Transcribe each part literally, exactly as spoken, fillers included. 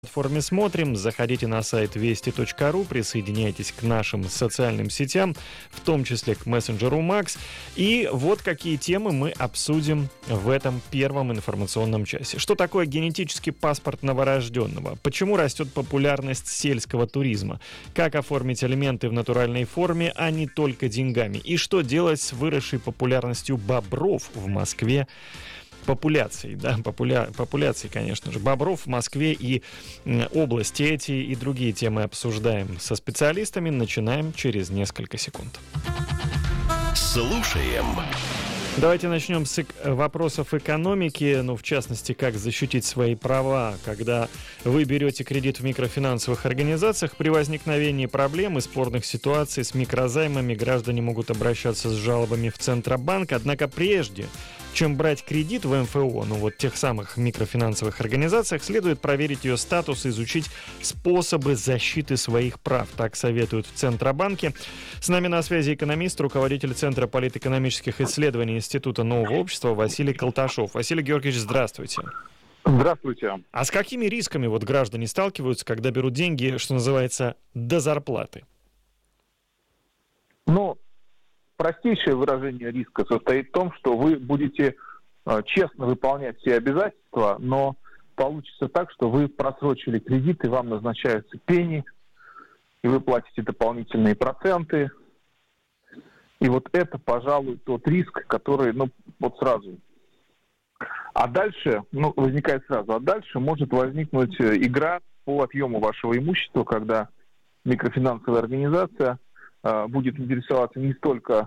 Платформе «Смотрим». Заходите на сайт вести точка ру, присоединяйтесь к нашим социальным сетям, в том числе к мессенджеру Макс. И вот какие темы мы обсудим в этом первом информационном часе. Что такое генетический паспорт новорожденного? Почему растет популярность сельского туризма? Как оформить алименты в натуральной форме, а не только деньгами? И что делать с выросшей популярностью бобров в Москве? Популяции, да, популя... популяции, конечно же, бобров в Москве и области. Эти и другие темы обсуждаем со специалистами. Начинаем через несколько секунд. Слушаем. Давайте начнем с вопросов экономики, ну, в частности, как защитить свои права, когда вы берете кредит в микрофинансовых организациях. При возникновении проблем и спорных ситуаций с микрозаймами граждане могут обращаться с жалобами в Центробанк. Однако прежде чем брать кредит в эм эф о, ну вот тех самых микрофинансовых организациях, следует проверить ее статус и изучить способы защиты своих прав. Так советуют в Центробанке. С нами на связи экономист, руководитель Центра политэкономических исследований Института нового общества Василий Колташов. Василий Георгиевич, здравствуйте. Здравствуйте. А с какими рисками вот граждане сталкиваются, когда берут деньги, что называется, до зарплаты? Ну, простейшее выражение риска состоит в том, что вы будете э, честно выполнять все обязательства, но получится так, что вы просрочили кредит, и вам назначаются пени, и вы платите дополнительные проценты. И вот это, пожалуй, тот риск, который, ну, вот сразу. А дальше, ну, возникает сразу, а дальше может возникнуть игра по отъему вашего имущества, когда микрофинансовая организация э, будет интересоваться не столько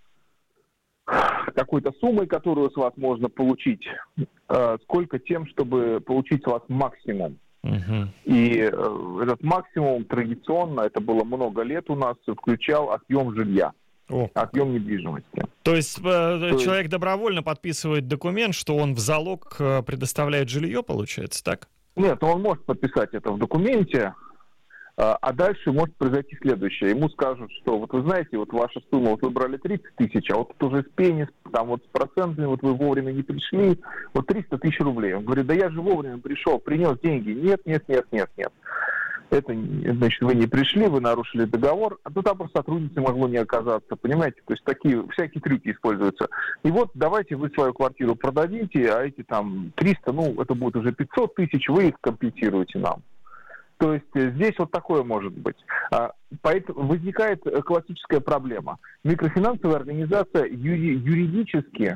какой-то суммой, которую с вас можно получить, э, сколько тем, чтобы получить с вас максимум. Uh-huh. И э, этот максимум традиционно, это было много лет у нас, включал отъем жилья. Oh. Отъем недвижимости. То есть э, То человек есть... добровольно подписывает документ, что он в залог э, предоставляет жилье, получается, так? Нет, он может подписать это в документе, э, а дальше может произойти следующее. Ему скажут, что вот вы знаете, вот ваша сумма, вот вы брали тридцать тысяч, а вот это уже с пени, там вот с процентами, вот вы вовремя не пришли, вот триста тысяч рублей. Он говорит, да я же вовремя пришел, принес деньги. Нет, нет, нет, нет, нет. Это, значит, вы не пришли, вы нарушили договор, а то там просто сотрудницы могло не оказаться, понимаете? То есть такие всякие трюки используются. И вот давайте вы свою квартиру продадите, а эти там триста, ну, это будет уже пятьсот тысяч, вы их компенсируете нам. То есть здесь вот такое может быть. Поэтому возникает классическая проблема. Микрофинансовая организация юри- юридически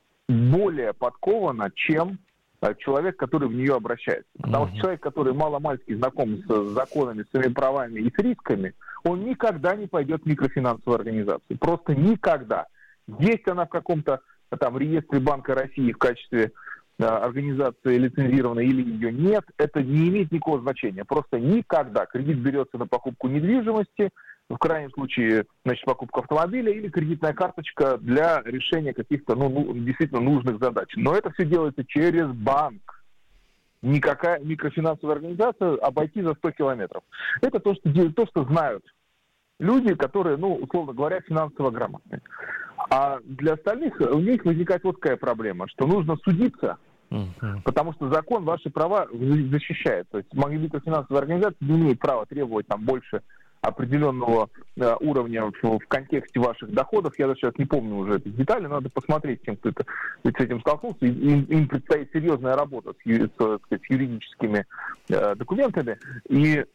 более подкована, чем человек, который в нее обращается. Потому что человек, который маломальски знаком с законами, с своими правами и с рисками, он никогда не пойдет в микрофинансовую организацию. Просто никогда. Есть она в каком-то там реестре Банка России в качестве э, организации лицензированной или ее нет, это не имеет никакого значения. Просто никогда. Кредит берется на покупку недвижимости, в крайнем случае, значит, покупка автомобиля или кредитная карточка для решения каких-то, ну, ну, действительно нужных задач. Но это все делается через банк. Никакая микрофинансовая организация обойти за сто километров. Это то, что, то, что знают люди, которые, ну, условно говоря, финансово грамотные. А для остальных у них возникает вот такая проблема, что нужно судиться, uh-huh. потому что закон ваши права защищает. То есть микрофинансовая организация не имеет права требовать там больше определенного э, уровня в, в контексте ваших доходов. Я даже сейчас не помню уже эти детали, надо посмотреть тем, кто это, с этим столкнулся. Им, им предстоит серьезная работа с, с, с, с юридическими э, документами. И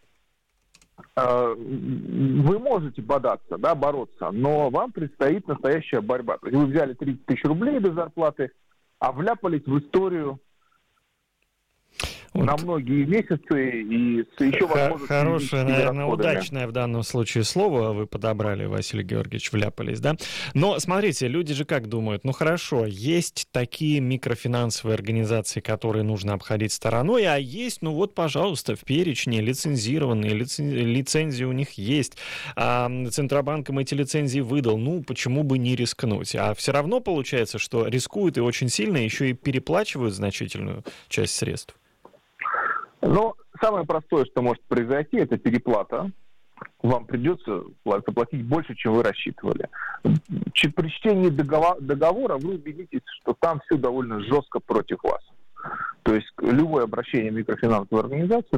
э, вы можете бодаться, да, бороться, но вам предстоит настоящая борьба. То есть вы взяли тридцать тысяч рублей без зарплаты, а вляпались в историю вот. На многие месяцы и с еще возможностью... Хорошее, наверное, удачное в данном случае слово вы подобрали, Василий Георгиевич, вляпались, да? Но, смотрите, люди же как думают, ну хорошо, есть такие микрофинансовые организации, которые нужно обходить стороной, а есть, ну вот, пожалуйста, в перечне лицензированные, лицен... лицензии у них есть, а Центробанк им эти лицензии выдал, ну почему бы не рискнуть? А все равно получается, что рискуют и очень сильно, еще и переплачивают значительную часть средств. Но самое простое, что может произойти, это переплата. Вам придется заплатить больше, чем вы рассчитывали. При чтении договора вы убедитесь, что там все довольно жестко против вас. То есть любое обращение в микрофинансовую организацию